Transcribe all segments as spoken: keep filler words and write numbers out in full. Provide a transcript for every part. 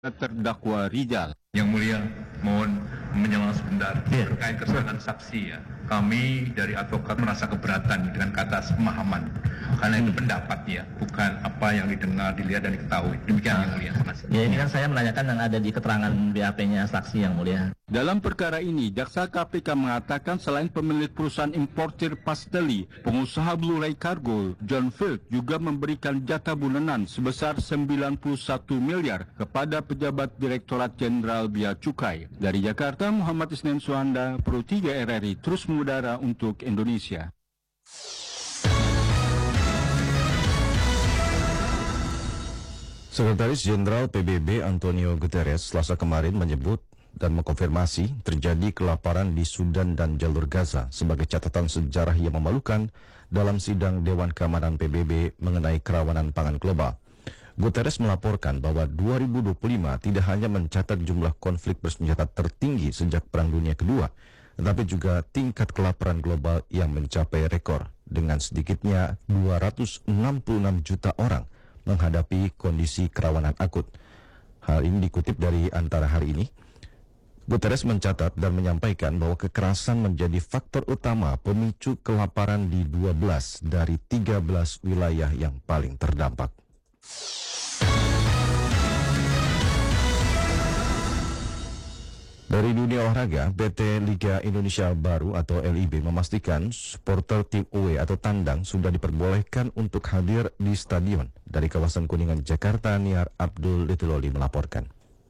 terdakwa Rizal. Yang mulia, mohon menyampaikan sebentar Ya. terkait keterangan saksi ya. Kami dari advokat merasa keberatan dengan kata pemahaman, karena itu pendapat ya, bukan apa yang didengar, dilihat dan diketahui. Demikian yang mulia. Terima kasih. Ya, ini kan saya menanyakan yang ada di keterangan B A P-nya saksi yang mulia. Dalam perkara ini, Jaksa K P K mengatakan selain pemilik perusahaan importir pasteli, pengusaha Blue Ray Cargo, John Field, juga memberikan jatah bulanan sebesar sembilan puluh satu miliar kepada pejabat Direktorat Jenderal Bea Cukai. Dari Jakarta, Muhammad Isnin Suhanda, Pro tiga R R I, terus mengudara untuk Indonesia. Sekretaris Jenderal P B B Antonio Guterres Selasa kemarin menyebut dan mengkonfirmasi terjadi kelaparan di Sudan dan Jalur Gaza sebagai catatan sejarah yang memalukan dalam sidang Dewan Keamanan P B B mengenai kerawanan pangan global. Guterres melaporkan bahwa dua ribu dua puluh lima tidak hanya mencatat jumlah konflik bersenjata tertinggi sejak Perang Dunia Kedua, tetapi juga tingkat kelaparan global yang mencapai rekor dengan sedikitnya dua ratus enam puluh enam juta orang menghadapi kondisi kerawanan akut. Hal ini dikutip dari Antara Hari Ini. Guterres mencatat dan menyampaikan bahwa kekerasan menjadi faktor utama pemicu kelaparan di dua belas dari tiga belas wilayah yang paling terdampak. Dari dunia olahraga, P T Liga Indonesia Baru atau L I B memastikan supporter tim away atau tandang sudah diperbolehkan untuk hadir di stadion. Dari kawasan Kuningan, Jakarta, Niar Abdul Lituloli melaporkan.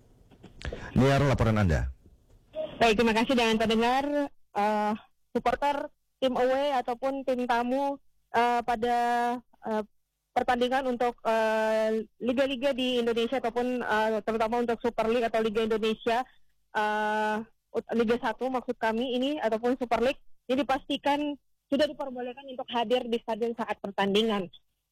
Niar, laporan Anda. Baik, terima kasih dengan pendengar. Uh, supporter tim away ataupun tim tamu uh, pada uh, pertandingan untuk uh, liga-liga di Indonesia ataupun uh, terutama untuk Super League atau Liga Indonesia uh, Liga satu maksud kami ini ataupun Super League ini dipastikan sudah diperbolehkan untuk hadir di stadion saat pertandingan.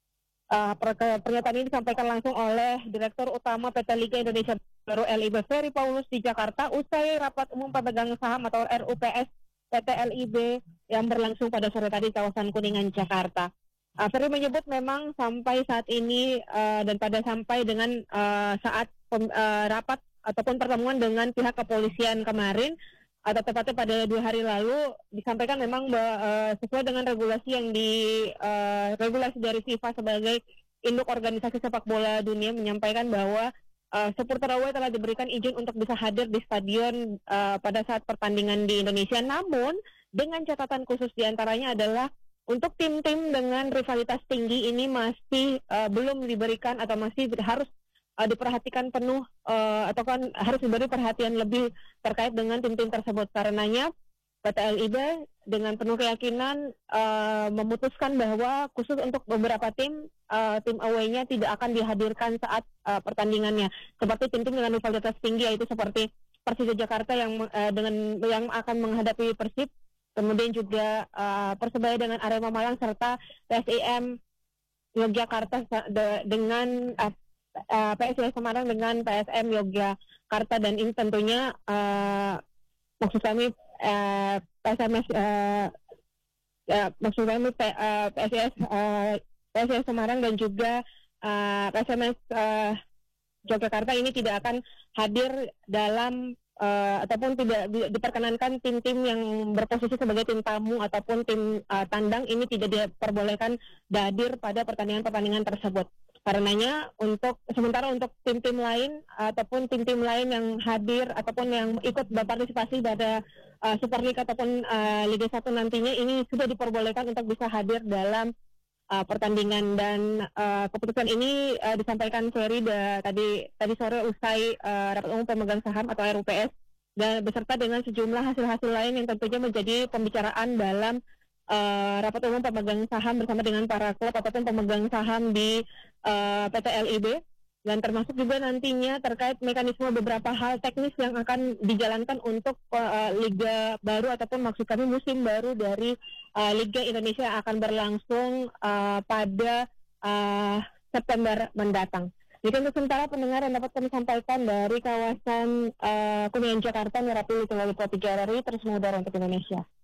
Uh, pernyataan ini disampaikan langsung oleh Direktur Utama P T Liga Indonesia Baru L I B Ferry Paulus di Jakarta usai rapat umum pemegang saham atau R U P S P T L I B yang berlangsung pada sore tadi di kawasan Kuningan, Jakarta. Uh, Ferry menyebut memang sampai saat ini uh, dan pada sampai dengan uh, saat pem, uh, rapat ataupun pertemuan dengan pihak kepolisian kemarin atau tepatnya pada dua hari lalu disampaikan memang uh, sesuai dengan regulasi yang di uh, regulasi dari FIFA sebagai induk organisasi sepak bola dunia menyampaikan bahwa uh, supporter away telah diberikan izin untuk bisa hadir di stadion uh, pada saat pertandingan di Indonesia, namun dengan catatan khusus diantaranya adalah untuk tim-tim dengan rivalitas tinggi ini masih uh, belum diberikan atau masih harus uh, diperhatikan penuh uh, atau kan harus diberi perhatian lebih terkait dengan tim-tim tersebut. Karenanya P T L I B dengan penuh keyakinan uh, memutuskan bahwa khusus untuk beberapa tim, uh, tim away-nya tidak akan dihadirkan saat uh, pertandingannya. Seperti tim-tim dengan rivalitas tinggi yaitu seperti Persija Jakarta yang uh, dengan yang akan menghadapi Persib. Kemudian juga uh, Persebaya dengan Arema Malang serta P S I M Yogyakarta de, dengan uh, uh, P S I S Semarang dengan P S M Yogyakarta, dan ini tentunya uh, maksud kami uh, P S M S uh, uh, maksud kami P, uh, P S I S uh, P S I S Semarang dan juga uh, P S M S uh, Yogyakarta ini tidak akan hadir dalam Uh, ataupun tidak di, diperkenankan tim-tim yang berposisi sebagai tim tamu ataupun tim uh, tandang ini tidak diperbolehkan hadir pada pertandingan-pertandingan tersebut. Karenanya untuk sementara untuk tim-tim lain ataupun tim-tim lain yang hadir ataupun yang ikut berpartisipasi pada uh, Super League ataupun uh, Liga satu nantinya ini sudah diperbolehkan untuk bisa hadir dalam Uh, pertandingan, dan uh, keputusan ini uh, disampaikan Ferry da, tadi tadi sore usai uh, rapat umum pemegang saham atau R U P S dan beserta dengan sejumlah hasil-hasil lain yang tentunya menjadi pembicaraan dalam uh, rapat umum pemegang saham bersama dengan para klub ataupun pemegang saham di uh, P T L I B, dan termasuk juga nantinya terkait mekanisme beberapa hal teknis yang akan dijalankan untuk uh, liga baru ataupun maksud kami musim baru dari Uh, Liga Indonesia akan berlangsung uh, pada uh, September mendatang. Jadi untuk sementara pendengar yang dapat kami sampaikan dari kawasan uh, Kuningan Jakarta, Merah Putih, Pro tiga R R I terus mengudara untuk Indonesia.